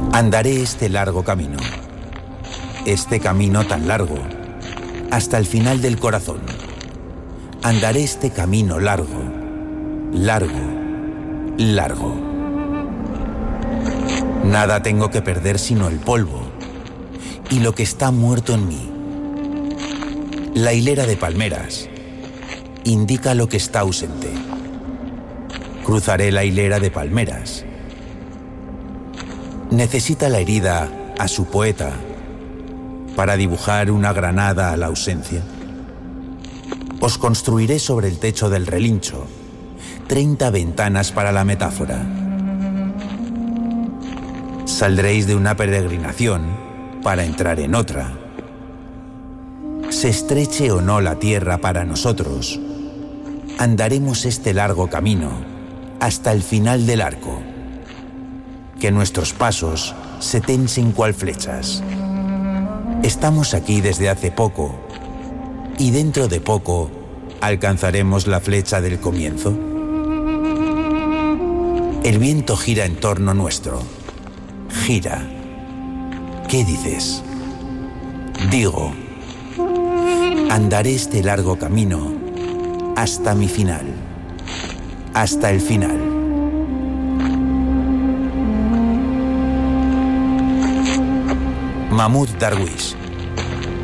Andaré este largo camino, este camino tan largo, hasta el final del corazón. Andaré este camino largo, largo, largo. Nada tengo que perder sino el polvo y lo que está muerto en mí. La hilera de palmeras indica lo que está ausente. Cruzaré la hilera de palmeras. Necesita la herida a su poeta para dibujar una granada a la ausencia. Os construiré sobre el techo del relincho 30 ventanas para la metáfora. Saldréis de una peregrinación para entrar en otra. Se estreche o no la tierra para nosotros, andaremos este largo camino hasta el final del arco. Que nuestros pasos se tensen cual flechas. Estamos aquí desde hace poco y dentro de poco alcanzaremos la flecha del comienzo. El viento gira en torno nuestro. Gira. ¿Qué dices? Digo, andaré este largo camino hasta mi final, hasta el final. Mahmoud Darwish.